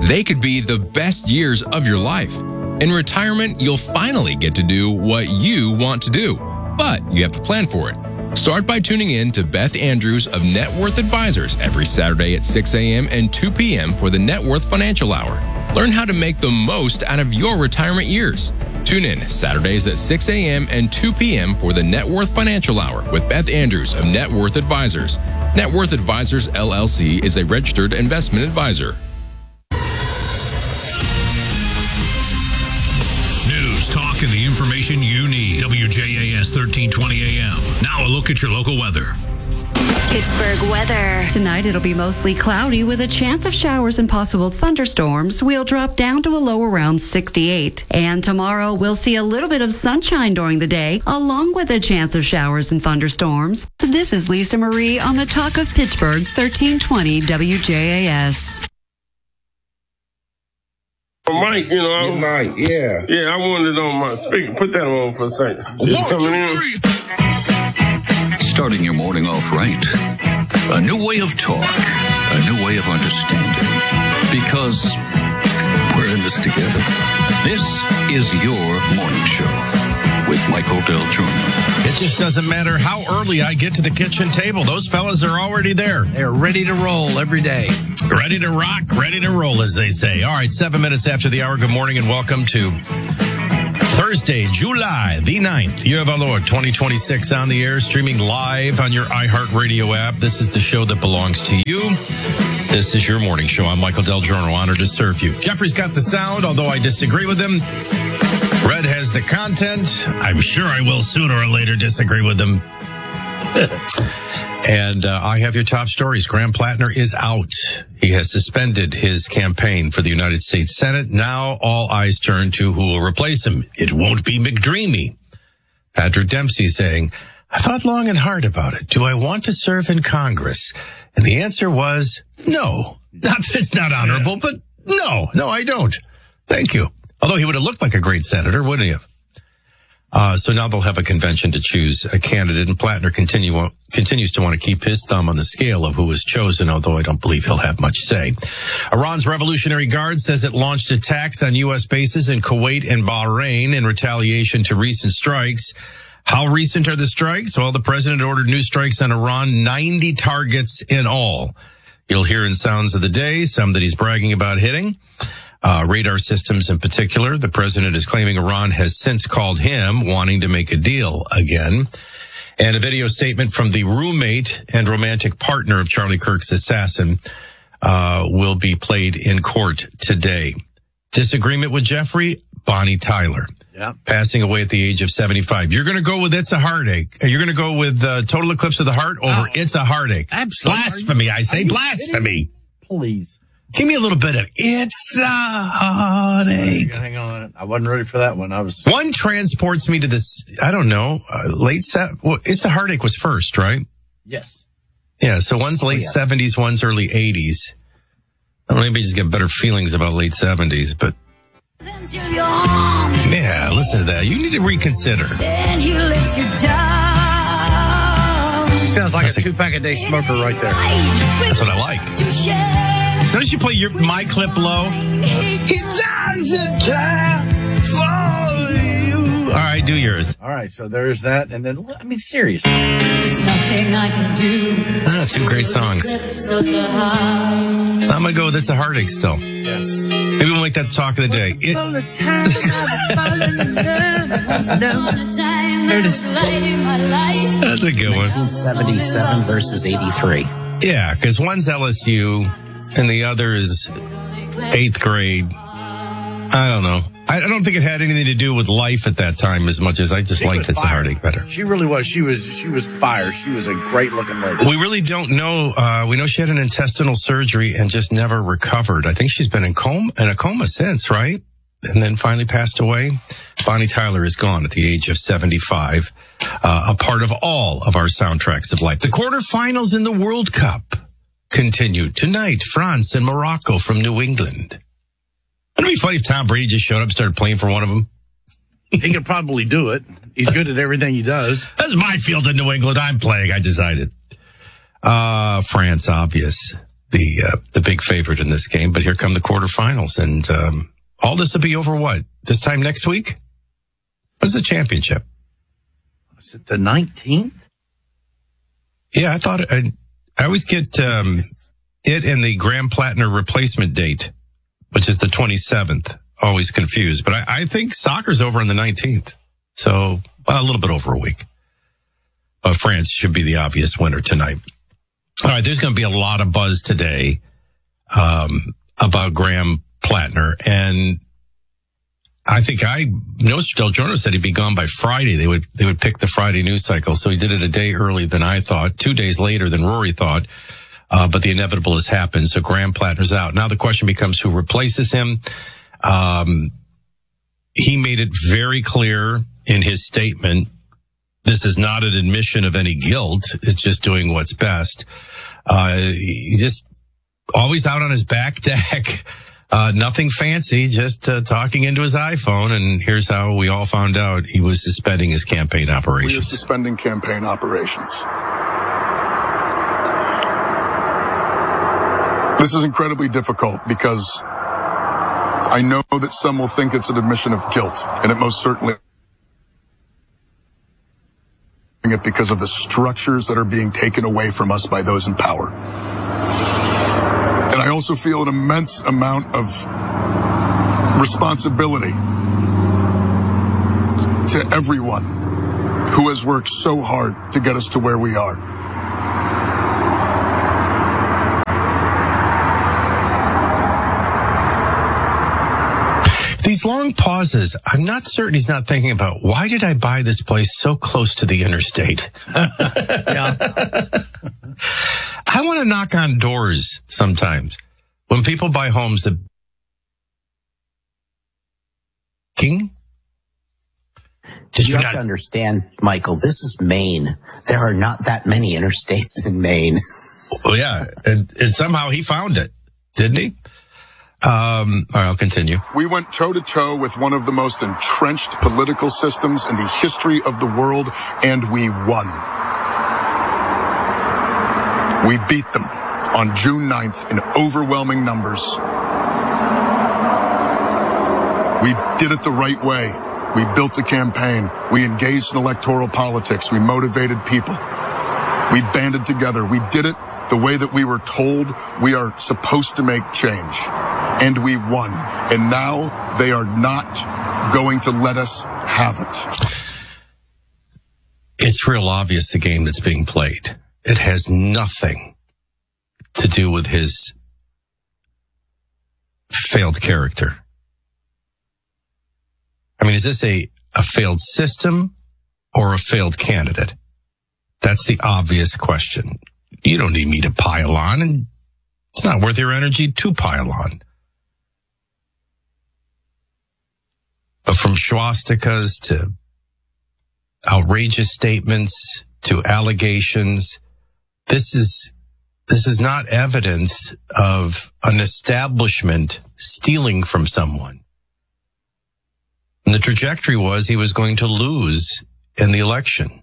They could be the best years of your life. In retirement, you'll finally get to do what you want to do, but you have to plan for it. Start by tuning in to Beth Andrews of Net Worth Advisors every Saturday at 6 a.m. and 2 p.m. for the Net Worth Financial Hour. Learn how to make the most out of your retirement years. Tune in Saturdays at 6 a.m. and 2 p.m. for the Net Worth Financial Hour with Beth Andrews of Net Worth Advisors. Net Worth Advisors, LLC is a registered investment advisor. News, talk, and the information you need. WJAS 1320 AM. Now a look at your local weather. Pittsburgh weather. Tonight it'll be mostly cloudy with a chance of showers and possible thunderstorms. We'll drop down to a low around 68. And tomorrow we'll see a little bit of sunshine during the day, along with a chance of showers and thunderstorms. So this is Lisa Marie on the Talk of Pittsburgh, 1320 WJAS. Mike, you know. Mike, yeah. Yeah, I wanted it on my speaker. Put that on for a second. Just coming in. Starting your morning off right. A new way of talk. A new way of understanding. Because we're in this together. This is your morning show with Michael Del Giorno. It just doesn't matter how early I get to the kitchen table. Those fellas are already there. They're ready to roll every day. Ready to rock, ready to roll, as they say. All right, 7 minutes after the hour. Good morning and welcome to Thursday, July the 9th, year of our Lord, 2026, on the air, streaming live on your iHeartRadio app. This is the show that belongs to you. This is your morning show. I'm Michael Del Giorno, honored to serve you. Jeffrey's got the sound, although I disagree with him. Red has the content. I'm sure I will sooner or later disagree with him. And I have your top stories. Graham Plattner is out. He has suspended his campaign for the United States Senate. Now all eyes turn to who will replace him. It won't be McDreamy. Patrick Dempsey saying, I thought long and hard about it. Do I want to serve in Congress? And the answer was no. Not that it's not honorable, but no, I don't. Thank you. Although he would have looked like a great senator, wouldn't he have? So now they'll have a convention to choose a candidate, and Plattner continues to want to keep his thumb on the scale of who is chosen, although I don't believe he'll have much say. Iran's Revolutionary Guard says it launched attacks on U.S. bases in Kuwait and Bahrain in retaliation to recent strikes. How recent are the strikes? Well, the president ordered new strikes on Iran, 90 targets in all. You'll hear in Sounds of the Day some that he's bragging about hitting. Radar systems in particular. The president is claiming Iran has since called him, wanting to make a deal again. And a video statement from the roommate and romantic partner of Charlie Kirk's assassin will be played in court today. Disagreement with Jeffrey? Bonnie Tyler. Yeah. Passing away at the age of 75. You're going to go with It's a Heartache. You're going to go with Total Eclipse of the Heart over It's a Heartache. Absolutely. Blasphemy, I say. Blasphemy. Please. Give me a little bit of It's a Heartache. Hang on. I wasn't ready for that one. One transports me to this, I don't know, It's a Heartache was first, right? Yes. Yeah, so one's late 70s, one's early 80s. I don't know, maybe just get better feelings about late 70s, but yeah, listen to that. You need to reconsider. She sounds like a 2-pack-a-day smoker right there. That's what I like. Notice you play my clip low. He doesn't care for you. All right, do yours. All right, so there's that. And then, I mean, seriously. There's nothing I can do. Two great songs. I'm going to go with It's a Heartache still. Yeah. Maybe we'll make that talk of the day. There it is. That's a good one. 1977 versus 83. Yeah, because one's LSU and the other is 8th grade. I don't know. I don't think it had anything to do with life at that time as much as I just liked It's a Heartache better. She really was. She was fire. She was a great looking lady. We really don't know. We know she had an intestinal surgery and just never recovered. I think she's been in a coma since, right? And then finally passed away. Bonnie Tyler is gone at the age of 75. A part of all of our soundtracks of life. The quarterfinals in the World Cup continue tonight. France and Morocco from New England. It'd be funny if Tom Brady just showed up and started playing for one of them. He could probably do it. He's good at everything he does. This is my field in New England. I'm playing. I decided. France, obvious. the big favorite in this game. But here come the quarterfinals, and all this will be over what? This time next week? What's the championship? Is it the 19th? Yeah, I thought I always get it and the Graham Plattner replacement date, which is the 27th. Always confused, but I think soccer's over on the 19th, so a little bit over a week. France should be the obvious winner tonight. All right, there's going to be a lot of buzz today about Graham Plattner, and I think Del Giorno said he'd be gone by Friday. They would pick the Friday news cycle, so he did it a day early than I thought, 2 days later than Rory thought, but the inevitable has happened, so Graham Plattner's out. Now the question becomes who replaces him. He made it very clear in his statement, this is not an admission of any guilt. It's just doing what's best. He's just always out on his back deck. Nothing fancy, just talking into his iPhone. And here's how we all found out he was suspending his campaign operations. We are suspending campaign operations. This is incredibly difficult because I know that some will think it's an admission of guilt, and it most certainly it because of the structures that are being taken away from us by those in power. And I also feel an immense amount of responsibility to everyone who has worked so hard to get us to where we are. These long pauses, I'm not certain he's not thinking about, why did I buy this place so close to the interstate? Yeah. I want to knock on doors sometimes. When people buy homes, you have to understand, Michael, this is Maine. There are not that many interstates in Maine. Well, yeah, and somehow he found it, didn't he? All right, I'll continue. We went toe-to-toe with one of the most entrenched political systems in the history of the world, and we won. We beat them on June 9th in overwhelming numbers. We did it the right way. We built a campaign. We engaged in electoral politics. We motivated people. We banded together. We did it the way that we were told we are supposed to make change. And we won. And now they are not going to let us have it. It's real obvious the game that's being played. It has nothing to do with his failed character. I mean, is this a failed system or a failed candidate? That's the obvious question. You don't need me to pile on, and it's not worth your energy to pile on. But from swastikas to outrageous statements to allegations, this is not evidence of an establishment stealing from someone. And the trajectory was he was going to lose in the election.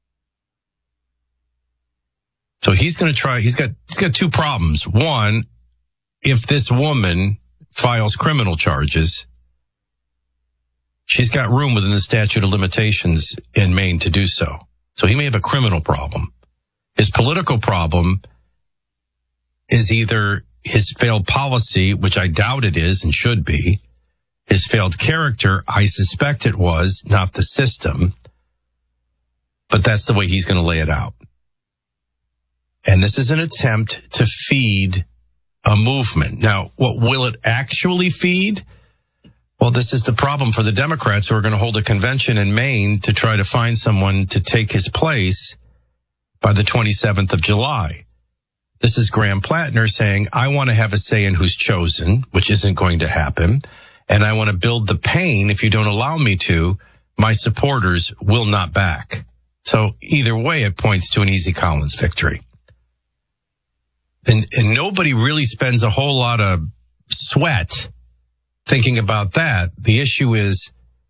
So he's going to try, he's got two problems. One, if this woman files criminal charges, she's got room within the statute of limitations in Maine to do so. So he may have a criminal problem. His political problem is either his failed policy, which I doubt it is and should be, his failed character, I suspect it was, not the system, but that's the way he's going to lay it out. And this is an attempt to feed a movement. Now, what will it actually feed? Well, this is the problem for the Democrats who are going to hold a convention in Maine to try to find someone to take his place by the 27th of July. This is Graham Plattner saying, I want to have a say in who's chosen, which isn't going to happen. And I want to build the pain. If you don't allow me to, my supporters will not back. So either way, it points to an easy Collins victory. And nobody really spends a whole lot of sweat thinking about that. The issue is,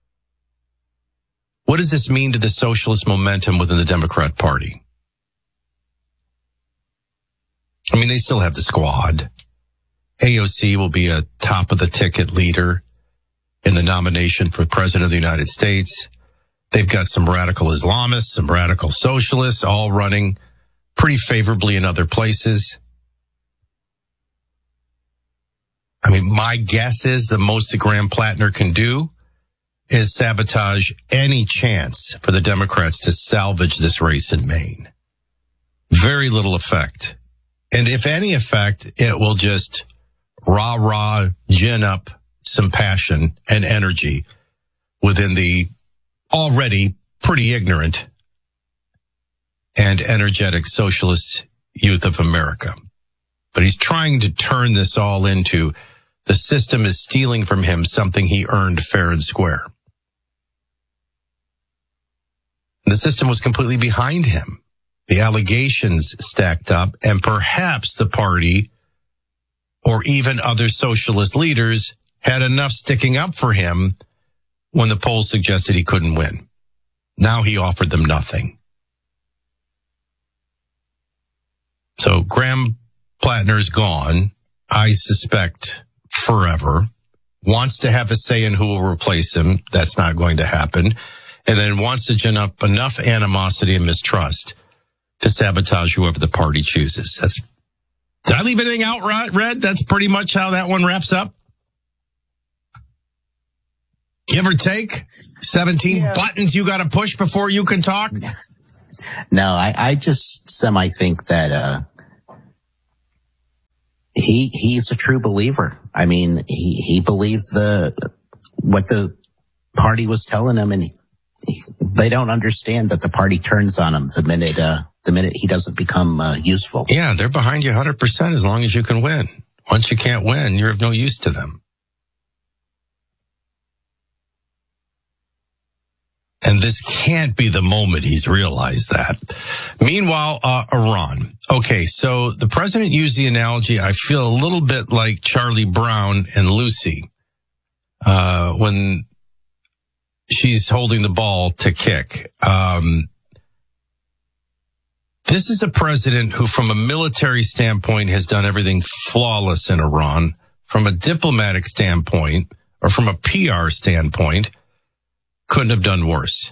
what does this mean to the socialist momentum within the Democrat Party? I mean, they still have the squad. AOC will be a top-of-the-ticket leader in the nomination for President of the United States. They've got some radical Islamists, some radical socialists, all running pretty favorably in other places. I mean, my guess is the most that Graham Plattner can do is sabotage any chance for the Democrats to salvage this race in Maine. Very little effect. And if any effect, it will just rah-rah, gin up some passion and energy within the already pretty ignorant and energetic socialist youth of America. But he's trying to turn this all into the system is stealing from him something he earned fair and square. The system was completely behind him. The allegations stacked up, and perhaps the party or even other socialist leaders had enough sticking up for him when the polls suggested he couldn't win. Now he offered them nothing. So Graham Plattner's gone, I suspect forever, wants to have a say in who will replace him. That's not going to happen. And then wants to gin up enough animosity and mistrust to sabotage whoever the party chooses. Did I leave anything out, Red? That's pretty much how that one wraps up. Give or take 17 buttons you got to push before you can talk. No, I just think that, he's a true believer. I mean, he believed what the party was telling him, and they don't understand that the party turns on him the minute he doesn't become useful. Yeah, they're behind you 100% as long as you can win. Once you can't win, you're of no use to them. And this can't be the moment he's realized that. Meanwhile, Iran. Okay, so the president used the analogy, I feel a little bit like Charlie Brown and Lucy when she's holding the ball to kick. This is a president who, from a military standpoint, has done everything flawless in Iran. From a diplomatic standpoint, or from a PR standpoint, couldn't have done worse.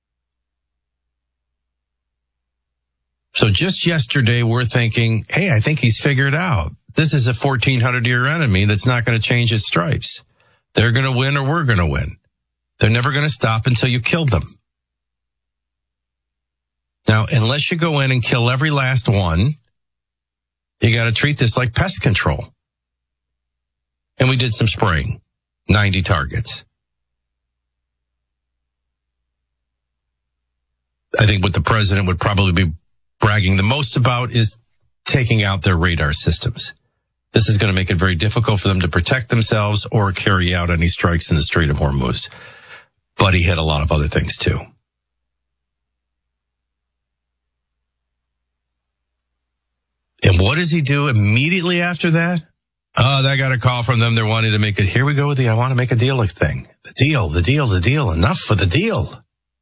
So just yesterday, we're thinking, hey, I think he's figured out. This is a 1,400-year enemy that's not going to change his stripes. They're going to win or we're going to win. They're never going to stop until you kill them. Now, unless you go in and kill every last one, you got to treat this like pest control. And we did some spraying, 90 targets. I think what the president would probably be bragging the most about is taking out their radar systems. This is going to make it very difficult for them to protect themselves or carry out any strikes in the Strait of Hormuz. But he hit a lot of other things too. And what does he do immediately after that? They got a call from them. They're wanting to make it. Here we go with I want to make a deal thing. The deal. Enough for the deal.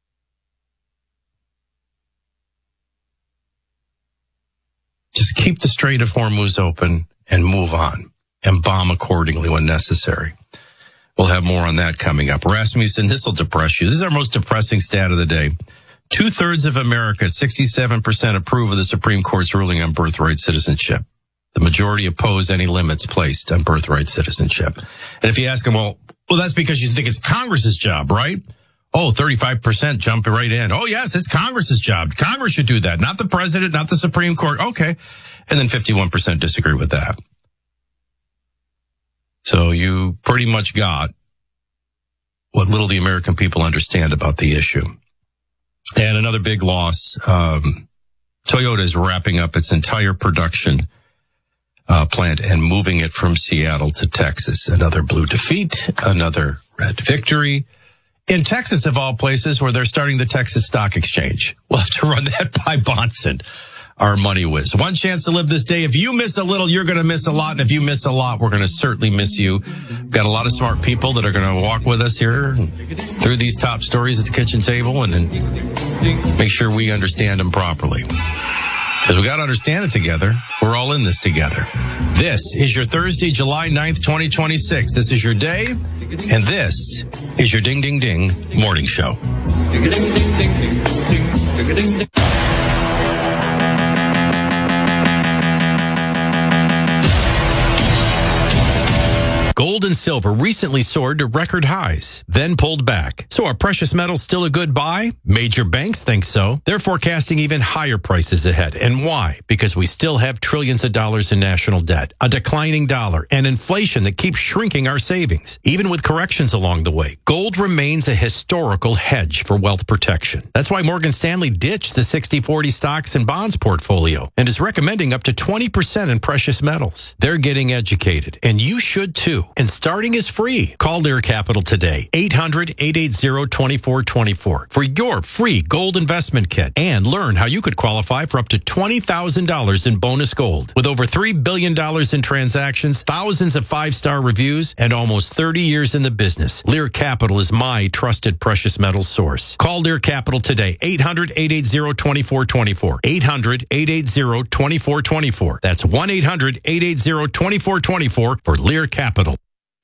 Just keep the Strait of Hormuz open and move on and bomb accordingly when necessary. We'll have more on that coming up. Rasmussen, this will depress you. This is our most depressing stat of the day. 2/3 of America, 67% approve of the Supreme Court's ruling on birthright citizenship. The majority oppose any limits placed on birthright citizenship. And if you ask them, well, that's because you think it's Congress's job, right? Oh, 35% jump right in. Oh, yes, it's Congress's job. Congress should do that. Not the president, not the Supreme Court. Okay. And then 51% disagree with that. So you pretty much got what little the American people understand about the issue. And another big loss, Toyota is wrapping up its entire production plant and moving it from Seattle to Texas. Another blue defeat, another red victory. In Texas, of all places, where they're starting the Texas Stock Exchange. We'll have to run that by Bonson, our money whiz. One chance to live this day. If you miss a little, you're going to miss a lot. And if you miss a lot, we're going to certainly miss you. We've got a lot of smart people that are going to walk with us here through these top stories at the kitchen table and make sure we understand them properly. Because we got to understand it together. We're all in this together. This is your Thursday, July 9th, 2026. This is your day, and this is your Ding Ding Ding morning show. Gold and silver recently soared to record highs, then pulled back. So are precious metals still a good buy? Major banks think so. They're forecasting even higher prices ahead. And why? Because we still have trillions of dollars in national debt, a declining dollar, and inflation that keeps shrinking our savings. Even with corrections along the way, gold remains a historical hedge for wealth protection. That's why Morgan Stanley ditched the 60-40 stocks and bonds portfolio and is recommending up to 20% in precious metals. They're getting educated, and you should too. And starting is free. Call Lear Capital today, 800-880-2424 for your free gold investment kit and learn how you could qualify for up to $20,000 in bonus gold. With over $3 billion in transactions, thousands of five-star reviews, and almost 30 years in the business, Lear Capital is my trusted precious metals source. Call Lear Capital today, 800-880-2424, 800-880-2424. That's 1-800-880-2424 for Lear Capital.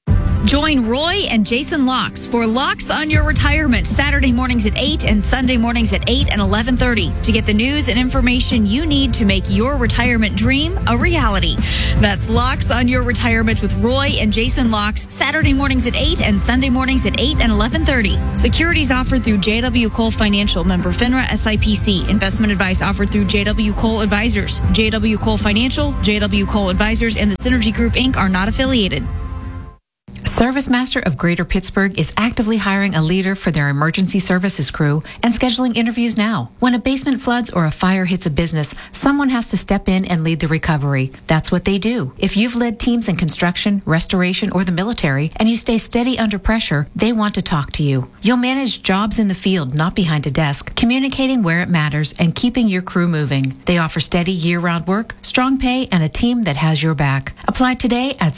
Join Roy and Jason Locks for Locks on Your Retirement, Saturday mornings at 8 and Sunday mornings at 8 and 11:30 to get the news and information you need to make your retirement dream a reality. That's Locks on Your Retirement with Roy and Jason Locks, Saturday mornings at 8 and Sunday mornings at 8 and 11:30. Securities offered through JW Cole Financial, member FINRA SIPC. Investment advice offered through JW Cole Advisors. JW Cole Financial, JW Cole Advisors, and the Synergy Group, Inc. are not affiliated. ServiceMaster of Greater Pittsburgh is actively hiring a leader for their emergency services crew and scheduling interviews now. When a basement floods or a fire hits a business, someone has to step in and lead the recovery. That's what they do. If you've led teams in construction, restoration, or the military, and you stay steady under pressure, they want to talk to you. You'll manage jobs in the field, not behind a desk, communicating where it matters and keeping your crew moving. They offer steady year-round work, strong pay, and a team that has your back. Apply today at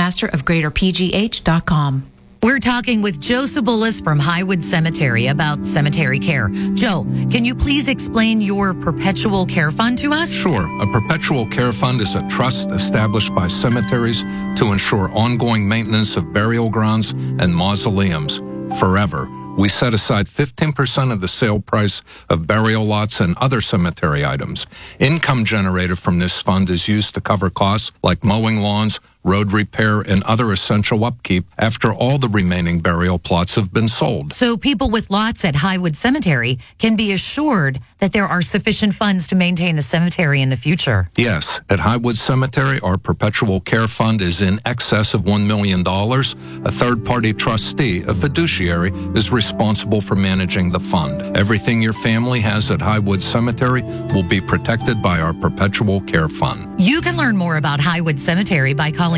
ServiceMasterofGreaterPGH.com. We're talking with Joe Cibulis from Highwood Cemetery about cemetery care. Joe, can you please explain your perpetual care fund to us? Sure. A perpetual care fund is a trust established by cemeteries to ensure ongoing maintenance of burial grounds and mausoleums forever. We set aside 15% of the sale price of burial lots and other cemetery items. Income generated from this fund is used to cover costs like mowing lawns, road repair, and other essential upkeep after all the remaining burial plots have been sold. So people with lots at Highwood Cemetery can be assured that there are sufficient funds to maintain the cemetery in the future. Yes, at Highwood Cemetery, our perpetual care fund is in excess of $1 million. A third-party trustee, a fiduciary, is responsible for managing the fund. Everything your family has at Highwood Cemetery will be protected by our perpetual care fund. You can learn more about Highwood Cemetery by calling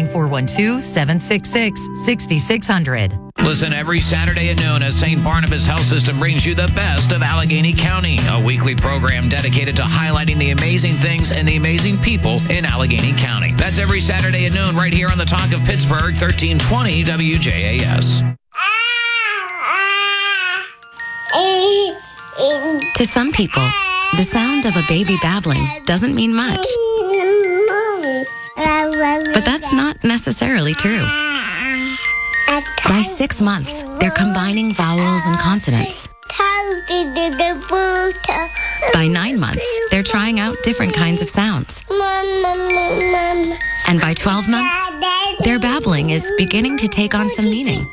412-766-6600. Listen every Saturday at noon as St. Barnabas Health System brings you the best of Allegheny County, a weekly program dedicated to highlighting the amazing things and the amazing people in Allegheny County. That's every Saturday at noon right here on the Talk of Pittsburgh, 1320 WJAS. To some people, the sound of a baby babbling doesn't mean much. But that's not necessarily true. By 6 months, they're combining vowels and consonants. By 9 months, they're trying out different kinds of sounds. And by 12 months, their babbling is beginning to take on some meaning.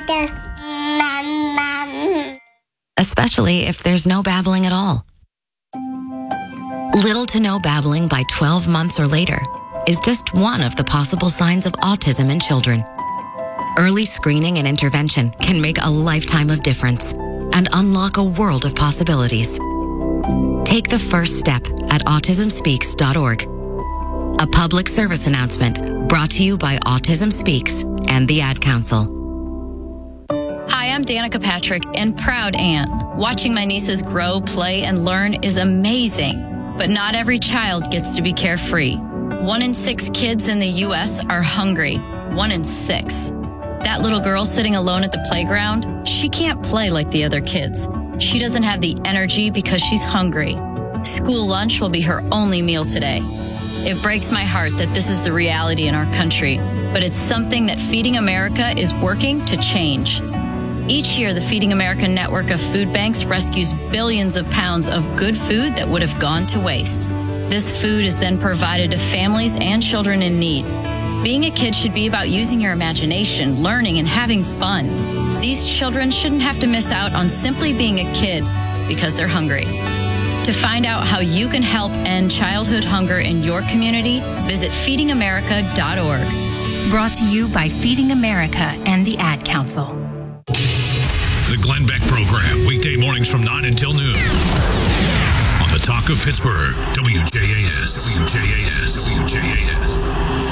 Especially if there's no babbling at all. Little to no babbling by 12 months or later is just one of the possible signs of autism in children. Early screening and intervention can make a lifetime of difference and unlock a world of possibilities. Take the first step at autismspeaks.org. A public service announcement brought to you by Autism Speaks and the Ad Council. Hi, I'm Danica Patrick and proud aunt. Watching my nieces grow, play, and learn is amazing. But not every child gets to be carefree. 1 in 6 kids in the U.S. are hungry. 1 in 6. That little girl sitting alone at the playground, she can't play like the other kids. She doesn't have the energy because she's hungry. School lunch will be her only meal today. It breaks my heart that this is the reality in our country, but it's something that Feeding America is working to change. Each year, the Feeding America network of food banks rescues billions of pounds of good food that would have gone to waste. This food is then provided to families and children in need. Being a kid should be about using your imagination, learning, and having fun. These children shouldn't have to miss out on simply being a kid because they're hungry. To find out how you can help end childhood hunger in your community, visit feedingamerica.org. Brought to you by Feeding America and the Ad Council. The Glenn Beck Program, weekday mornings from 9 until noon. On the Talk of Pittsburgh, WJAS.